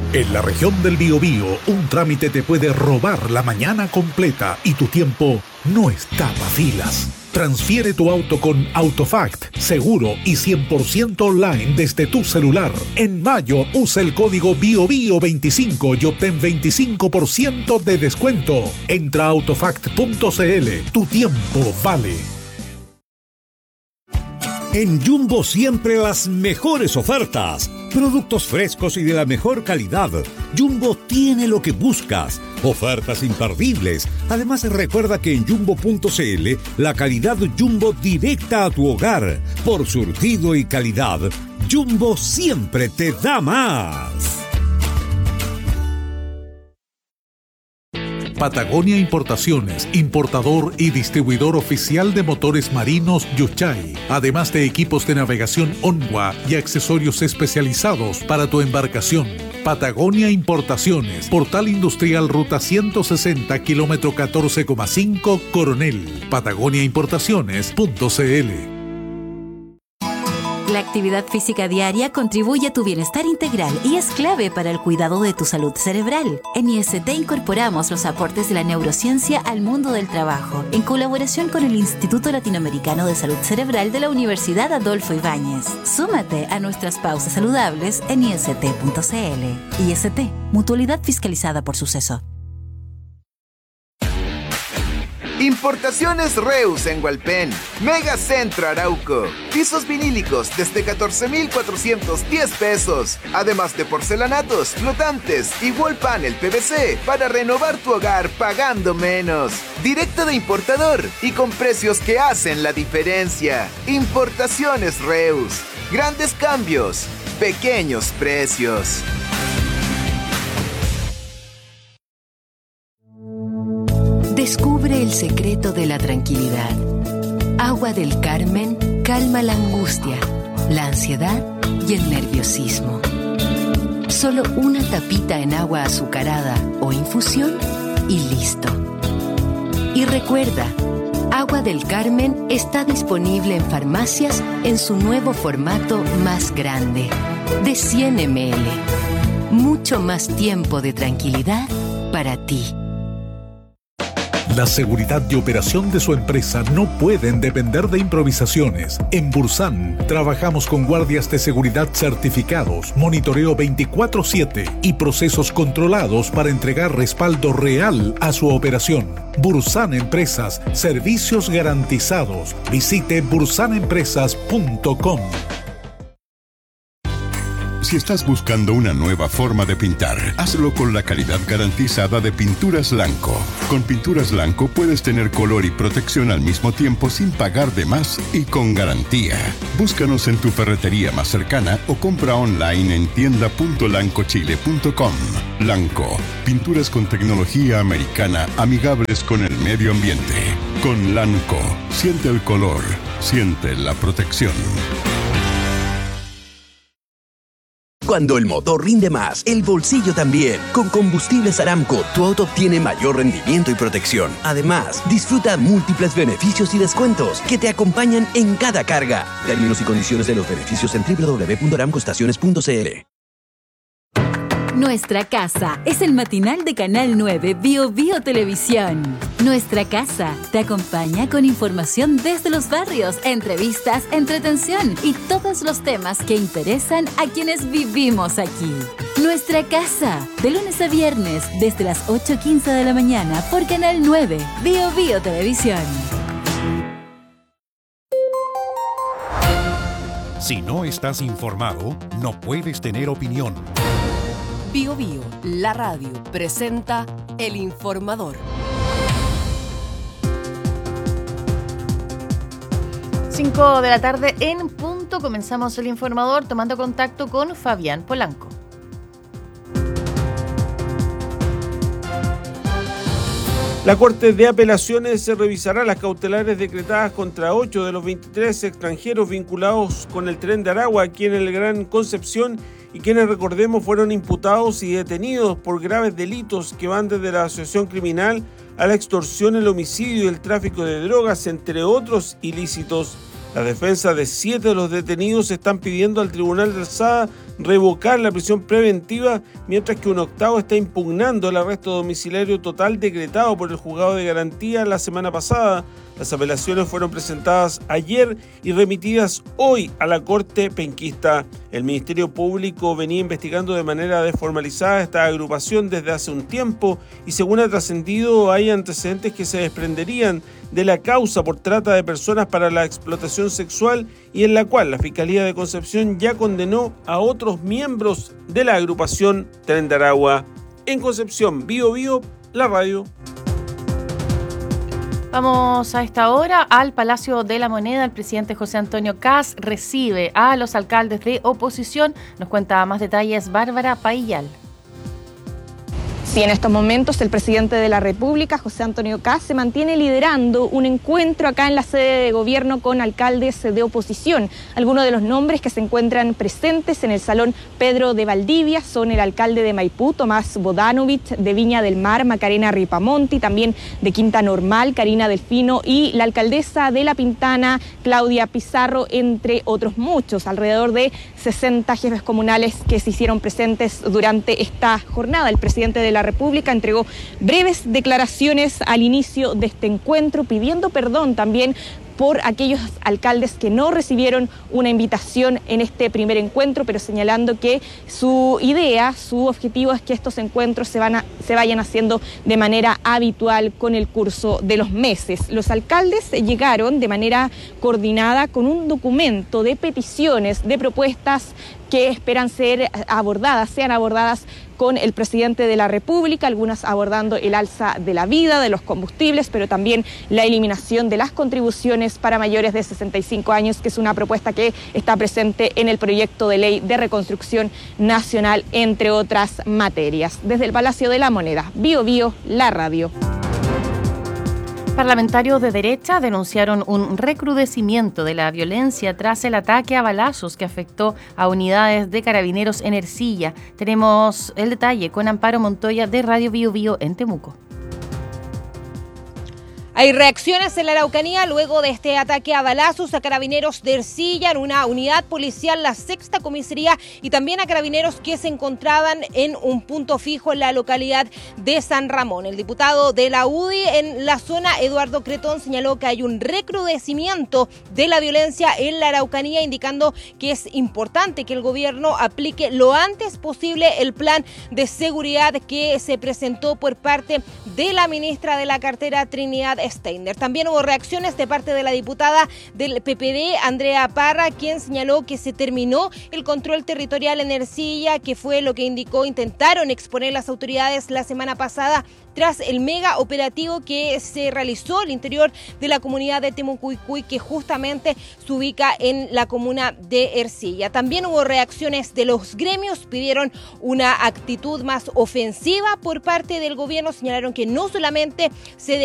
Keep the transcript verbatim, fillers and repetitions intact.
En la región del Biobío, un trámite te puede robar la mañana completa y tu tiempo no está para filas. Transfiere tu auto con Autofact, seguro y cien por ciento online desde tu celular. En mayo, usa el código BIOBIO veinticinco y obtén veinticinco por ciento de descuento. Entra a autofact punto c l. Tu tiempo vale. En Jumbo siempre las mejores ofertas. Productos frescos y de la mejor calidad. Jumbo tiene lo que buscas. Ofertas imperdibles. Además, recuerda que en jumbo punto c l la calidad Jumbo directa a tu hogar. Por surtido y calidad, Jumbo siempre te da más. Patagonia Importaciones, importador y distribuidor oficial de motores marinos Yuchay, además de equipos de navegación Onwa y accesorios especializados para tu embarcación. Patagonia Importaciones, Portal Industrial Ruta ciento sesenta, kilómetro catorce coma cinco, Coronel. Patagonia Importaciones punto c l. La actividad física diaria contribuye a tu bienestar integral y es clave para el cuidado de tu salud cerebral. En I S T incorporamos los aportes de la neurociencia al mundo del trabajo, en colaboración con el Instituto Latinoamericano de Salud Cerebral de la Universidad Adolfo Ibáñez. Súmate a nuestras pausas saludables en i s t punto c l. I S T, mutualidad fiscalizada por Suceso. Importaciones Reus en Hualpén, Megacentro Arauco, pisos vinílicos desde catorce mil cuatrocientos diez pesos, además de porcelanatos, flotantes y wall panel P V C para renovar tu hogar pagando menos. Directo de importador y con precios que hacen la diferencia. Importaciones Reus, grandes cambios, pequeños precios. Descubre el secreto de la tranquilidad. Agua del Carmen calma la angustia, la ansiedad y el nerviosismo. Solo una tapita en agua azucarada o infusión y listo. Y recuerda, Agua del Carmen está disponible en farmacias en su nuevo formato más grande, de cien mililitros. Mucho más tiempo de tranquilidad para ti. La seguridad y operación de su empresa no pueden depender de improvisaciones. En Bursan trabajamos con guardias de seguridad certificados, monitoreo veinticuatro siete y procesos controlados para entregar respaldo real a su operación. Bursan Empresas, servicios garantizados. Visite bursan empresas punto com. Si estás buscando una nueva forma de pintar, hazlo con la calidad garantizada de Pinturas Lanco. Con Pinturas Lanco puedes tener color y protección al mismo tiempo sin pagar de más y con garantía. Búscanos en tu ferretería más cercana o compra online en tienda punto lanco chile punto com. Lanco, pinturas con tecnología americana amigables con el medio ambiente. Con Lanco, siente el color, siente la protección. Cuando el motor rinde más, el bolsillo también. Con Combustibles Aramco, tu auto obtiene mayor rendimiento y protección. Además, disfruta múltiples beneficios y descuentos que te acompañan en cada carga. Términos y condiciones de los beneficios en doble u doble u doble u punto aramco estaciones punto c l. Nuestra Casa es el matinal de Canal nueve Bio Bio Televisión. Nuestra Casa te acompaña con información desde los barrios, entrevistas, entretención y todos los temas que interesan a quienes vivimos aquí. Nuestra Casa, de lunes a viernes desde las ocho quince de la mañana por Canal nueve Bio Bio Televisión. Si no estás informado, no puedes tener opinión. Bio Bio, la radio, presenta El Informador. cinco de la tarde en punto, comenzamos El Informador tomando contacto con Fabián Polanco. La Corte de Apelaciones revisará las cautelares decretadas contra ocho de los veintitrés extranjeros vinculados con el Tren de Aragua aquí en el Gran Concepción y quienes, recordemos, fueron imputados y detenidos por graves delitos que van desde la asociación criminal a la extorsión, el homicidio y el tráfico de drogas, entre otros ilícitos. La defensa de siete de los detenidos están pidiendo al Tribunal de Alzada revocar la prisión preventiva, mientras que un octavo está impugnando el arresto domiciliario total decretado por el juzgado de garantía la semana pasada. Las apelaciones fueron presentadas ayer y remitidas hoy a la Corte Penquista. El Ministerio Público venía investigando de manera desformalizada esta agrupación desde hace un tiempo y, según ha trascendido, hay antecedentes que se desprenderían de la causa por trata de personas para la explotación sexual y en la cual la Fiscalía de Concepción ya condenó a otros miembros de la agrupación Tren de Aragua. En Concepción, Bío Bío, la radio. Vamos a esta hora al Palacio de la Moneda. El presidente José Antonio Kast recibe a los alcaldes de oposición. Nos cuenta más detalles Bárbara Paillal. Sí, en estos momentos el presidente de la República, José Antonio Kast, se mantiene liderando un encuentro acá en la sede de gobierno con alcaldes de oposición. Algunos de los nombres que se encuentran presentes en el Salón Pedro de Valdivia son el alcalde de Maipú, Tomás Bodanovich, de Viña del Mar, Macarena Ripamonti, también de Quinta Normal, Karina Delfino, y la alcaldesa de La Pintana, Claudia Pizarro, entre otros muchos. Alrededor de sesenta jefes comunales que se hicieron presentes durante esta jornada. El presidente de la República entregó breves declaraciones al inicio de este encuentro, pidiendo perdón también por aquellos alcaldes que no recibieron una invitación en este primer encuentro, pero señalando que su idea, su objetivo es que estos encuentros se, van a, se vayan haciendo de manera habitual con el curso de los meses. Los alcaldes llegaron de manera coordinada con un documento de peticiones, de propuestas que esperan ser abordadas, sean abordadas con el presidente de la República, algunas abordando el alza de la vida, de los combustibles, pero también la eliminación de las contribuciones para mayores de sesenta y cinco años, que es una propuesta que está presente en el proyecto de ley de reconstrucción nacional, entre otras materias. Desde el Palacio de la Moneda, Bío Bío, la radio. Parlamentarios de derecha denunciaron un recrudecimiento de la violencia tras el ataque a balazos que afectó a unidades de carabineros en Ercilla. Tenemos el detalle con Amparo Montoya de Radio Bío Bío en Temuco. Hay reacciones en la Araucanía luego de este ataque a balazos a carabineros de Ercilla, en una unidad policial, la sexta comisaría, y también a carabineros que se encontraban en un punto fijo en la localidad de San Ramón. El diputado de la U D I en la zona, Eduardo Cretón, señaló que hay un recrudecimiento de la violencia en la Araucanía, indicando que es importante que el gobierno aplique lo antes posible el plan de seguridad que se presentó por parte de la ministra de la cartera, Trinidad Steiner. También hubo reacciones de parte de la diputada del P P D, Andrea Parra, quien señaló que se terminó el control territorial en Ercilla, que fue lo que indicó intentaron exponer las autoridades la semana pasada tras el mega operativo que se realizó al interior de la comunidad de Temucuicui, que justamente se ubica en la comuna de Ercilla. También hubo reacciones de los gremios, pidieron una actitud más ofensiva por parte del gobierno, señalaron que no solamente se